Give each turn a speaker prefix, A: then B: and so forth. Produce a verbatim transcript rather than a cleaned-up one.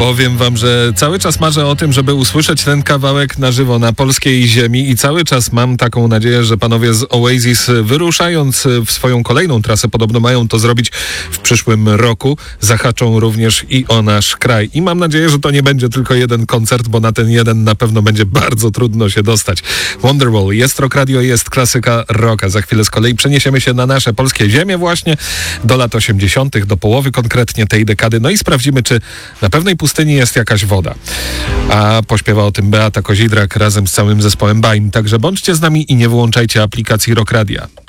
A: Powiem wam, że cały czas marzę o tym, żeby usłyszeć ten kawałek na żywo na polskiej ziemi i cały czas mam taką nadzieję, że panowie z Oasis, wyruszając w swoją kolejną trasę, podobno mają to zrobić w przyszłym roku, zahaczą również i o nasz kraj. I mam nadzieję, że to nie będzie tylko jeden koncert, bo na ten jeden na pewno będzie bardzo trudno się dostać. Wonderwall, jest Rock Radio, jest klasyka rocka. Za chwilę z kolei przeniesiemy się na nasze polskie ziemie właśnie, do lat osiemdziesiątych, do połowy konkretnie tej dekady, no i sprawdzimy, czy na pewnej pustyni jest jakaś woda. A pośpiewa o tym Beata Kozidrak razem z całym zespołem Baim. Także bądźcie z nami i nie wyłączajcie aplikacji Rock Radia.